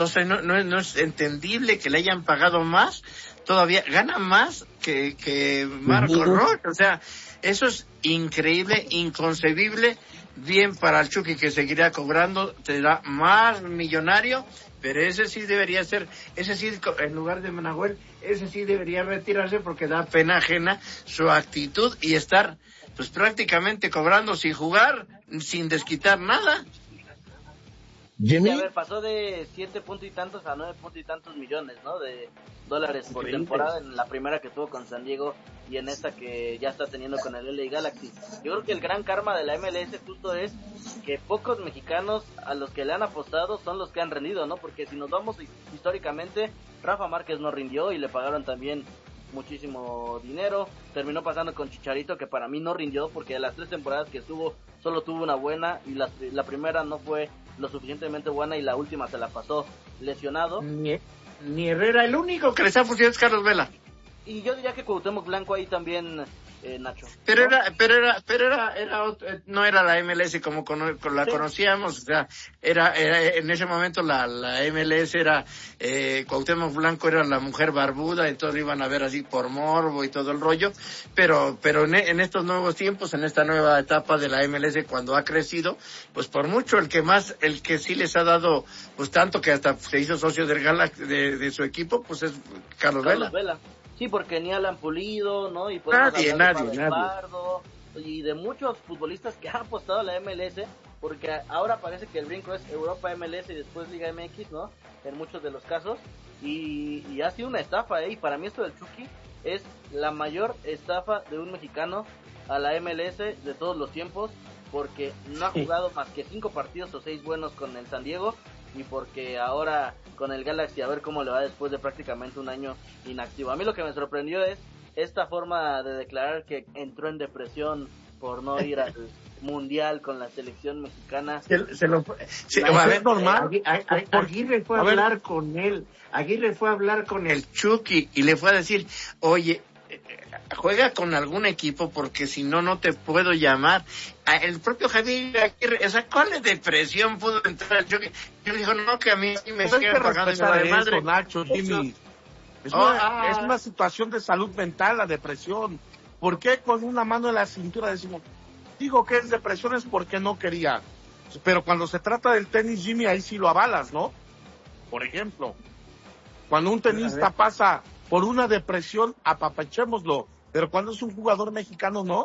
Entonces no es entendible que le hayan pagado más, todavía gana más que Marco Rocha. O sea, eso es increíble, inconcebible. Bien para el Chucky, que seguirá cobrando, será más millonario, pero ese sí debería ser, ese sí, en lugar de Nahuel, ese sí debería retirarse, porque da pena ajena su actitud y estar pues prácticamente cobrando sin jugar, sin desquitar nada. Jimmy, a ver, pasó de 7 puntos y tantos a 9 puntos y tantos millones, ¿no? De dólares por temporada, en la primera que tuvo con San Diego y en esta que ya está teniendo con el LA Galaxy. Yo creo que el gran karma de la MLS justo es que pocos mexicanos a los que le han apostado son los que han rendido, ¿no? Porque si nos vamos históricamente, Rafa Márquez no rindió y le pagaron también muchísimo dinero. Terminó pasando con Chicharito, que para mí no rindió, porque de las 3 temporadas que estuvo, solo tuvo una buena, y la primera no fue lo suficientemente buena, y la última se la pasó lesionado. Ni Herrera, el único que les ha funcionado es Carlos Vela. Y yo diría que Cuauhtémoc Blanco ahí también, Nacho, ¿no? Pero no era la MLS como la conocíamos. O sea, era en ese momento la MLS era, Cuauhtémoc Blanco era la mujer barbuda, entonces lo iban a ver así por morbo y todo el rollo, pero en estos nuevos tiempos, en esta nueva etapa de la MLS, cuando ha crecido, pues por mucho el que sí les ha dado, pues tanto que hasta se hizo socio del Galaxy, de su equipo, pues es Carlos Vela. Sí, porque ni Alan Pulido, ¿no? Y nadie. Pardo, y de muchos futbolistas que han apostado a la MLS, porque ahora parece que el brinco es Europa MLS y después Liga MX, ¿no? En muchos de los casos, y ha sido una estafa, y para mí esto del Chucky es la mayor estafa de un mexicano a la MLS de todos los tiempos, porque no ha jugado más que 5 partidos o 6 buenos con el San Diego, y porque ahora con el Galaxy a ver cómo le va después de prácticamente un año inactivo. A mí lo que me sorprendió es esta forma de declarar que entró en depresión por no ir al Mundial con la selección mexicana. Es normal. Aguirre fue a hablar con él. Aguirre fue a hablar con el Chucky y le fue a decir, oye, juega con algún equipo, porque si no te puedo llamar. El propio Javier Aguirre, o sea, ¿cuál depresión pudo entrar el Chucky? Yo dijo, no, que a mí me siguen pagando de madre. Eso, Nacho, Jimmy. Es una situación de salud mental, la depresión. ¿Por qué con una mano en la cintura decimos, digo que es depresión es porque no quería? Pero cuando se trata del tenis, Jimmy, ahí sí lo avalas, ¿no? Por ejemplo, cuando un tenista pasa por una depresión, apapachémoslo. Pero cuando es un jugador mexicano, ¿no?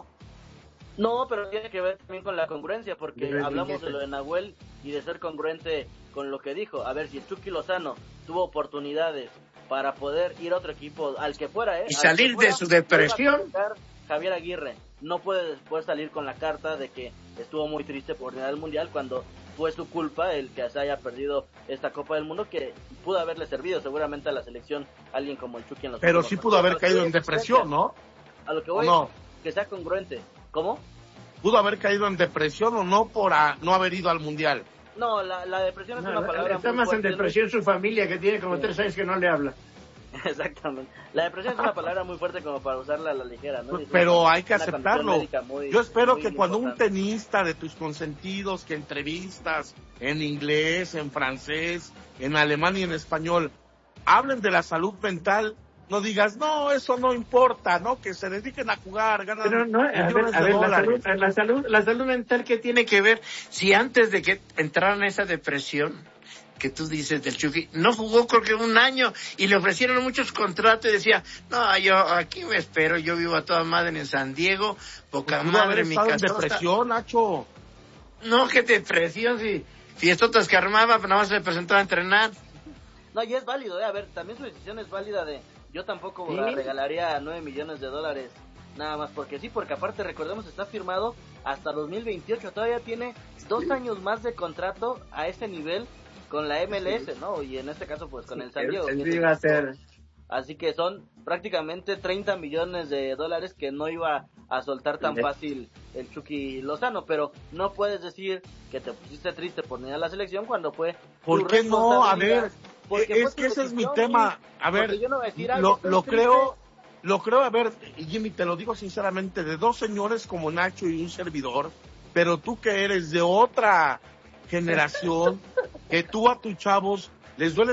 No, pero tiene que ver también con la congruencia, porque hablamos de lo de Nahuel y de ser congruente con lo que dijo. A ver, si el Chucky Lozano tuvo oportunidades para poder ir a otro equipo, al que fuera, y salir de su depresión. Javier Aguirre no puede después salir con la carta de que estuvo muy triste por ganar el Mundial, cuando fue su culpa el que se haya perdido esta Copa del Mundo, que pudo haberle servido seguramente a la selección alguien como el Chucky en los Pero sí pudo haber caído en depresión, ¿no? A lo que voy, no, que sea congruente. ¿Cómo? ¿Pudo haber caído en depresión o no por no haber ido al Mundial? No, la depresión es una palabra está muy más fuerte, en depresión su familia, que tiene como 3 años que no le habla. Exactamente. La depresión es una palabra muy fuerte como para usarla a la ligera, ¿no? Pero hay que aceptarlo. Yo espero que cuando importante. Un tenista de tus consentidos que entrevistas en inglés, en francés, en alemán y en español, hablen de la salud mental, no digas, no, eso no importa, ¿no? Que se dediquen a jugar, ganan pero no, la salud mental, ¿qué tiene que ver? Si antes de que entraran esa depresión que tú dices del Chucky, no jugó creo que un año y le ofrecieron muchos contratos y decía, no, yo aquí me espero, yo vivo a toda madre en San Diego, poca madre en mi casa. Depresión, Nacho. No, qué depresión, si esto te armaba, nada más se presentó a entrenar. No, y es válido, a ver, también su decisión es válida de, yo tampoco la regalaría $9 millones, nada más porque sí, porque aparte recordemos está firmado hasta 2028, todavía tiene 2 años más de contrato a ese nivel con la MLS, ¿no? Y en este caso pues con el San Diego. Así que son prácticamente $30 millones que no iba a soltar tan fácil el Chucky Lozano, pero no puedes decir que te pusiste triste por ir a la selección cuando fue ¿por qué no? A ver, es que ese es mi tema. A ver, yo no voy a decir lo creo, a ver, Jimmy, te lo digo sinceramente, de 2 señores como Nacho y un servidor, pero tú que eres de otra generación, que tú a tus chavos les duele